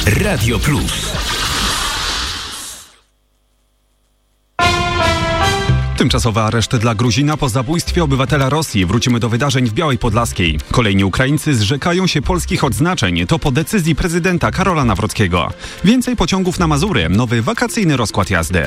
Radio Plus. Tymczasowy areszt dla Gruzina po zabójstwie obywatela Rosji. Wrócimy do wydarzeń w Białej Podlaskiej. Kolejni Ukraińcy zrzekają się polskich odznaczeń. To po decyzji prezydenta Karola Nawrockiego. Więcej pociągów na Mazury. Nowy wakacyjny rozkład jazdy.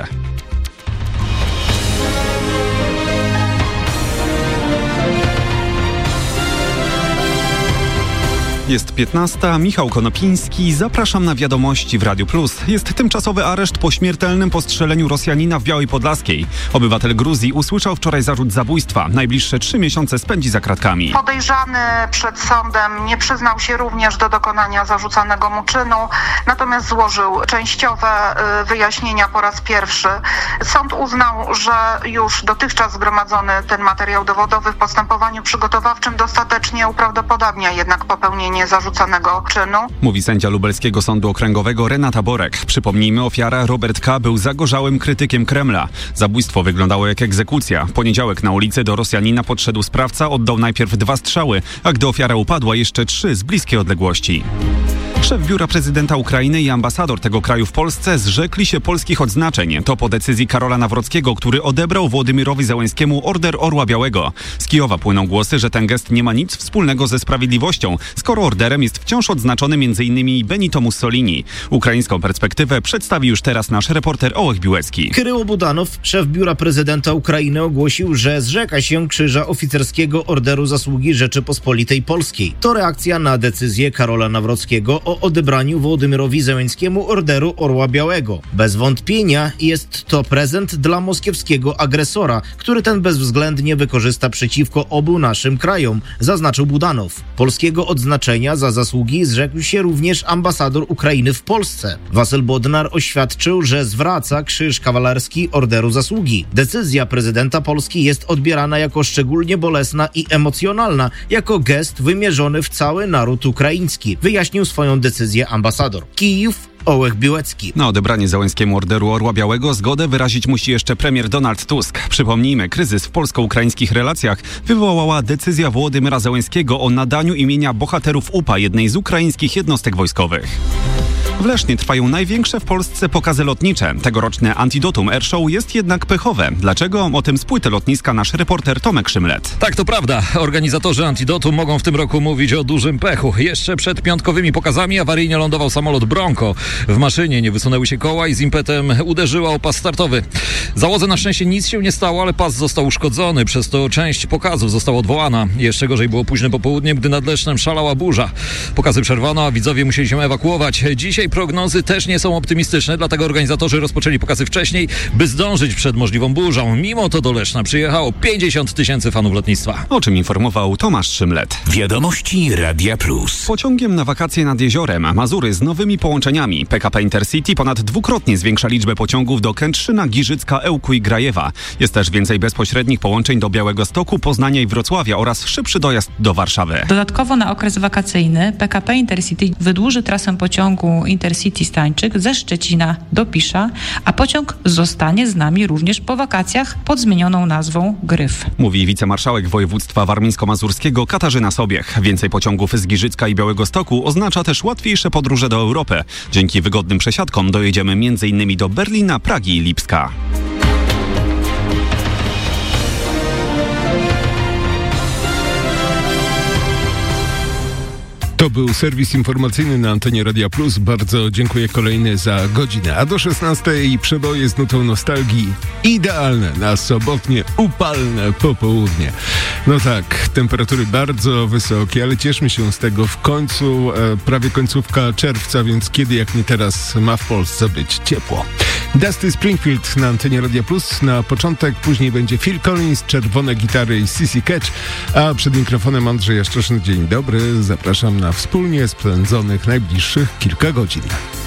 Jest 15. Michał Konopiński. Zapraszam na wiadomości w Radiu Plus. Jest tymczasowy areszt po śmiertelnym postrzeleniu Rosjanina w Białej Podlaskiej. Obywatel Gruzji usłyszał wczoraj zarzut zabójstwa. Najbliższe 3 miesiące spędzi za kratkami. Podejrzany przed sądem nie przyznał się również do dokonania zarzucanego mu czynu, natomiast złożył częściowe wyjaśnienia po raz pierwszy. Sąd uznał, że już dotychczas zgromadzony ten materiał dowodowy w postępowaniu przygotowawczym dostatecznie uprawdopodobnia jednak popełnienie zarzucanego czynu. Mówi sędzia lubelskiego sądu okręgowego Renata Borek. Przypomnijmy, ofiara Robert K. był zagorzałym krytykiem Kremla. Zabójstwo wyglądało jak egzekucja. W poniedziałek na ulicy do Rosjanina podszedł sprawca, oddał najpierw 2 strzały, a gdy ofiara upadła, jeszcze 3 z bliskiej odległości. Szef biura prezydenta Ukrainy i ambasador tego kraju w Polsce zrzekli się polskich odznaczeń. To po decyzji Karola Nawrockiego, który odebrał Wołodymyrowi Zełenskiemu Order Orła Białego. Z Kijowa płyną głosy, że ten gest nie ma nic wspólnego ze sprawiedliwością, skoro orderem jest wciąż odznaczony m.in. Benito Mussolini. Ukraińską perspektywę przedstawi już teraz nasz reporter Ołech Biłecki. Kryło Budanow, szef biura prezydenta Ukrainy, ogłosił, że zrzeka się krzyża oficerskiego Orderu Zasługi Rzeczypospolitej Polskiej. To reakcja na decyzję Karola Nawrockiego o odebraniu Wołodymyrowi Zełenskiemu Orderu Orła Białego. Bez wątpienia jest to prezent dla moskiewskiego agresora, który ten bezwzględnie wykorzysta przeciwko obu naszym krajom, zaznaczył Budanow. Polskiego odznaczenia za zasługi zrzekł się również ambasador Ukrainy w Polsce. Wasyl Bodnar oświadczył, że zwraca krzyż kawalerski Orderu Zasługi. Decyzja prezydenta Polski jest odbierana jako szczególnie bolesna i emocjonalna, jako gest wymierzony w cały naród ukraiński, wyjaśnił swoją decyzję ambasador. Kijów, Ołech Biłecki. Na odebranie Zełenskiemu Orderu Orła Białego zgodę wyrazić musi jeszcze premier Donald Tusk. Przypomnijmy, kryzys w polsko-ukraińskich relacjach wywołała decyzja Wołodymyra Zełenskiego o nadaniu imienia bohaterów UPA jednej z ukraińskich jednostek wojskowych. W Lesznie trwają największe w Polsce pokazy lotnicze. Tegoroczne Antidotum Air Show jest jednak pechowe. Dlaczego? O tym z płyty lotniska nasz reporter Tomek Szymlet. Tak, to prawda. Organizatorzy Antidotum mogą w tym roku mówić o dużym pechu. Jeszcze przed piątkowymi pokazami awaryjnie lądował samolot Bronco. W maszynie nie wysunęły się koła i z impetem uderzyła o pas startowy. Załodze na szczęście nic się nie stało, ale pas został uszkodzony. Przez to część pokazów została odwołana. Jeszcze gorzej było późne popołudnie, gdy nad Lesznem szalała burza. Pokazy przerwano, a widzowie musieli się ewakuować. Dzisiaj prognozy też nie są optymistyczne, dlatego organizatorzy rozpoczęli pokazy wcześniej, by zdążyć przed możliwą burzą. Mimo to do Leszna przyjechało 50 000 fanów lotnictwa. O czym informował Tomasz Szymlet. Wiadomości Radia Plus. Pociągiem na wakacje nad jeziorem Mazury z nowymi połączeniami. PKP Intercity ponad 2-krotnie zwiększa liczbę pociągów do Kętrzyna, Giżycka, Ełku i Grajewa. Jest też więcej bezpośrednich połączeń do Białegostoku, Poznania i Wrocławia oraz szybszy dojazd do Warszawy. Dodatkowo na okres wakacyjny PKP Intercity wydłuży trasę pociągu Intercity Stańczyk ze Szczecina do Pisza, a pociąg zostanie z nami również po wakacjach pod zmienioną nazwą Gryf. Mówi wicemarszałek województwa warmińsko-mazurskiego Katarzyna Sobiech. Więcej pociągów z Giżycka i Białegostoku oznacza też łatwiejsze podróże do Europy. Dzięki wygodnym przesiadkom dojedziemy m.in. do Berlina, Pragi i Lipska. To był serwis informacyjny na antenie Radia Plus. Bardzo dziękuję kolejny za godzinę. A do 16:00 przeboje z nutą nostalgii. Idealne na sobotnie, upalne popołudnie. No tak, temperatury bardzo wysokie, ale cieszmy się z tego. W końcu, prawie końcówka czerwca, więc kiedy jak nie teraz ma w Polsce być ciepło. Dusty Springfield na antenie Radia Plus. Na początek, później będzie Phil Collins, czerwone gitary i CC Catch, a przed mikrofonem Andrzej Jaszczoszyn. Dzień dobry, zapraszam na wspólnie spędzonych najbliższych kilka godzin.